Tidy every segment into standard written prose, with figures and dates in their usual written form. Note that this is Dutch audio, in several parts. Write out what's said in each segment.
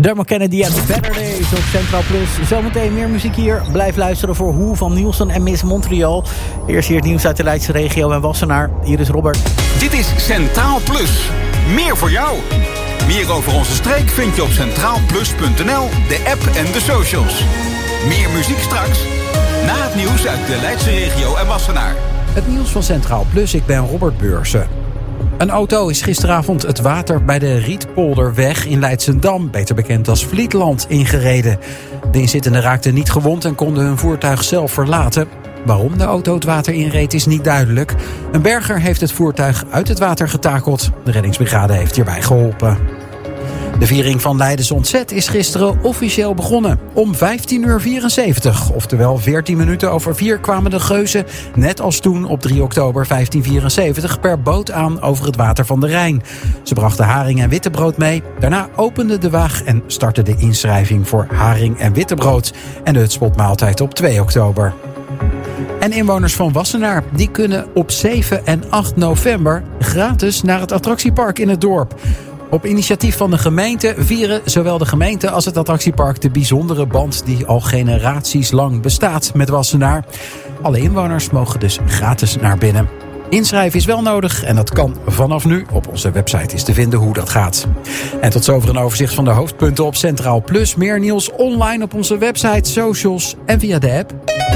Dermot Kennedy en Better Days op Centraal Plus. Zometeen meer muziek hier. Blijf luisteren voor Hoe van Nielsen en Miss Montreal. Eerst hier het nieuws uit de Leidse regio en Wassenaar. Hier is Robert. Dit is Centraal Plus. Meer voor jou. Meer over onze streek vind je op centraalplus.nl, de app en de socials. Meer muziek straks. Na het nieuws uit de Leidse regio en Wassenaar. Het nieuws van Centraal Plus, ik ben Robert Beursen. Een auto is gisteravond het water bij de Rietpolderweg in Leidschendam, beter bekend als Vlietland, ingereden. De inzittenden raakten niet gewond en konden hun voertuig zelf verlaten. Waarom de auto het water inreed is niet duidelijk. Een berger heeft het voertuig uit het water getakeld. De reddingsbrigade heeft hierbij geholpen. De viering van Leidens Ontzet is gisteren officieel begonnen. Om 15:74, oftewel 14 minuten over 4, kwamen de geuzen, net als toen op 3 oktober 1574, per boot aan over het water van de Rijn. Ze brachten haring en wittebrood mee. Daarna opende de waag en startte de inschrijving voor haring en wittebrood en de hutspotmaaltijd op 2 oktober. En inwoners van Wassenaar die kunnen op 7 en 8 november gratis naar het attractiepark in het dorp. Op initiatief van de gemeente vieren zowel de gemeente als het attractiepark de bijzondere band die al generaties lang bestaat met Wassenaar. Alle inwoners mogen dus gratis naar binnen. Inschrijven is wel nodig en dat kan vanaf nu. Op onze website is te vinden hoe dat gaat. En tot zover een overzicht van de hoofdpunten op Centraal Plus. Meer nieuws online op onze website, socials en via de app.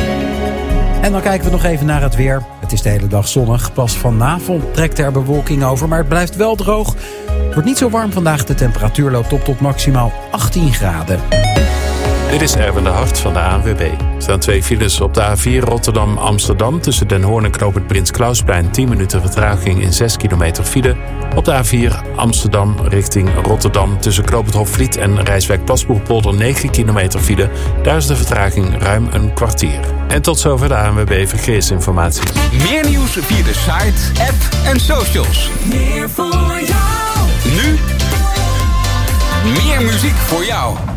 En dan kijken we nog even naar het weer. Het is de hele dag zonnig. Pas vanavond trekt er bewolking over, maar het blijft wel droog. Het wordt niet zo warm vandaag. De temperatuur loopt op tot maximaal 18 graden. Dit is Erwin de Hart van de ANWB. Er staan 2 files op de A4 Rotterdam-Amsterdam. Tussen Den Hoorn en Knooppunt Prins Klausplein 10 minuten vertraging in 6 kilometer file. Op de A4 Amsterdam richting Rotterdam. Tussen Knooppunt Hofvliet en Rijswijk-Plasbourgpolder 9 kilometer file. Daar is de vertraging ruim een kwartier. En tot zover de ANWB Verkeersinformatie. Meer nieuws via de site, app en socials. Meer voor jou. Nu meer muziek voor jou.